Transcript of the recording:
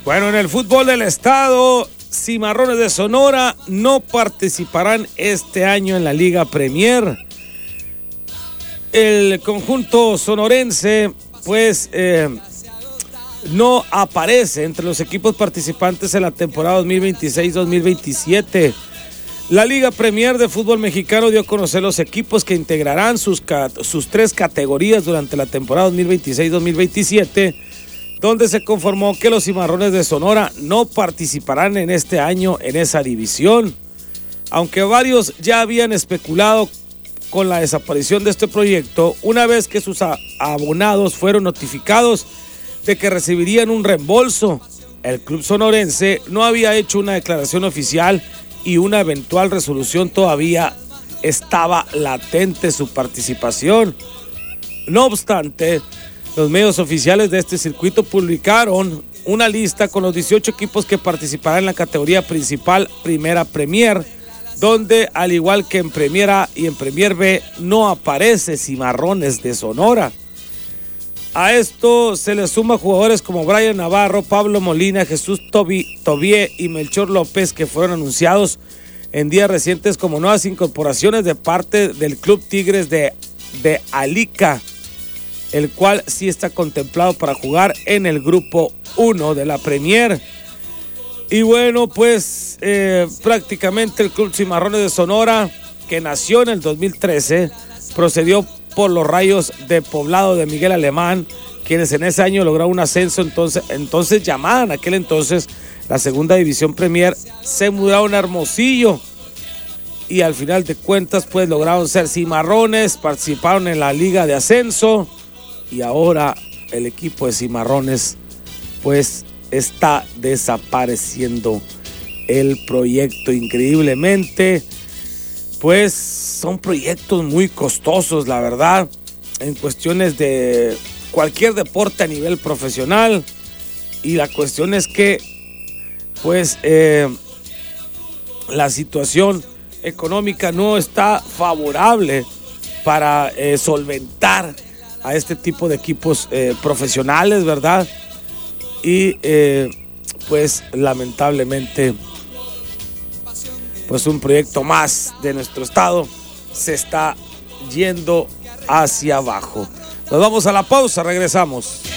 Bueno, en el fútbol del estado, Cimarrones de Sonora no participarán este año en la Liga Premier. El conjunto sonorense, pues, no aparece entre los equipos participantes en la temporada 2026-2027. La Liga Premier de fútbol mexicano dio a conocer los equipos que integrarán sus tres categorías durante la temporada 2026-2027, donde se conformó que los Cimarrones de Sonora no participarán en este año en esa división. Aunque varios ya habían especulado con la desaparición de este proyecto, una vez que sus abonados fueron notificados de que recibirían un reembolso, el club sonorense no había hecho una declaración oficial y una eventual resolución todavía estaba latente su participación. No obstante, los medios oficiales de este circuito publicaron una lista con los 18 equipos que participarán en la categoría principal Primera Premier, donde al igual que en Premier A y en Premier B no aparece Cimarrones de Sonora. A esto se le suma jugadores como Brian Navarro, Pablo Molina, Jesús Tobié y Melchor López, que fueron anunciados en días recientes como nuevas incorporaciones de parte del Club Tigres de Alica, el cual sí está contemplado para jugar en el grupo 1 de la Premier. Y bueno, pues prácticamente el Club Cimarrones de Sonora, que nació en el 2013, procedió por los Rayos de Poblado de Miguel Alemán, quienes en ese año lograron un ascenso, entonces llamada en aquel entonces la segunda división Premier, se mudaron a Hermosillo y al final de cuentas pues lograron ser Cimarrones, participaron en la Liga de Ascenso y ahora el equipo de Cimarrones pues está desapareciendo el proyecto increíblemente. Pues son proyectos muy costosos, la verdad, en cuestiones de cualquier deporte a nivel profesional. Y la cuestión es que, pues, la situación económica no está favorable para solventar a este tipo de equipos profesionales, ¿verdad? Y, pues, lamentablemente, pues un proyecto más de nuestro estado se está yendo hacia abajo. Nos vamos a la pausa, regresamos.